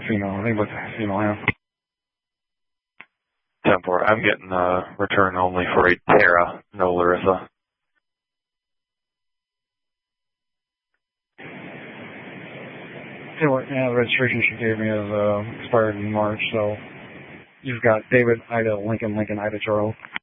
female. I think it was a female, yeah. 10-4. I'm getting return only for a Tara, no Larissa. Yeah, the registration she gave me is expired in March, so you've got David, Ida, Lincoln, Ida, Charles.